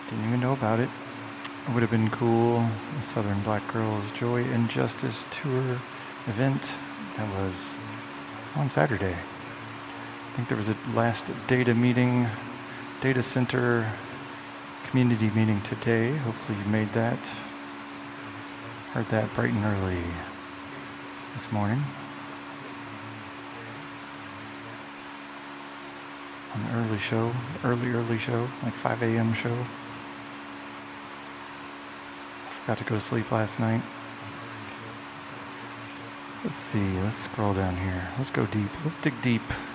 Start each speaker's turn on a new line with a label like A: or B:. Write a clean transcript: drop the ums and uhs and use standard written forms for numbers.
A: Didn't even know about it. It would have been cool. The Southern Black Girls Joy and Justice Tour event that was on Saturday. I think there was a last data center community meeting today. Hopefully you made that. Heard that bright and early this morning. On the early show, like 5 a.m. show. I forgot to go to sleep last night. Let's see, let's scroll down here. Let's go deep. Let's dig deep.